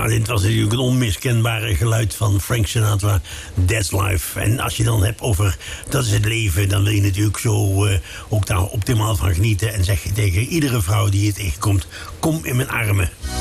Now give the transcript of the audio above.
Ja, dit was natuurlijk het onmiskenbare geluid van Frank Sinatra, That's Life. En als je dan hebt over dat is het leven, dan wil je natuurlijk zo ook daar optimaal van genieten. En zeg je tegen iedere vrouw die je tegenkomt, kom in mijn armen.